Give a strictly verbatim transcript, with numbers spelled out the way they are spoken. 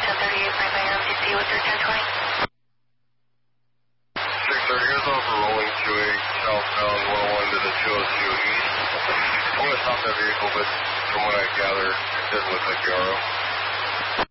ten thirty-eight, right by R T C with your ten twenty. six thirty, here's over rolling two eight, southbound one oh one to the two oh two east. I'm going to stop that vehicle, but from what I gather, it doesn't look like the R O.